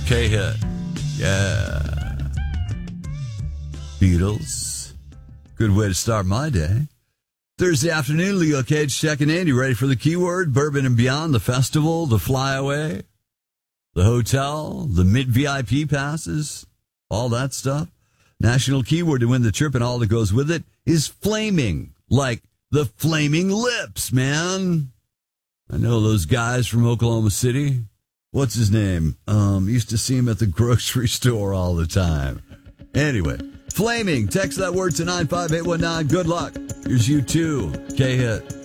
K-Hit. Yeah. Beatles. Good way to start my day. Thursday afternoon, Leo Cage checking in. You ready for the keyword? Bourbon and Beyond, the festival, the flyaway, the hotel, the mid-VIP passes, all that stuff. National keyword to win the trip and all that goes with it is flaming, like the Flaming Lips, man. I know those guys from Oklahoma City. What's his name? Used to see him at the grocery store all the time. Anyway, flaming. Text that word to 95819. Good luck. Here's you too. K-Hit.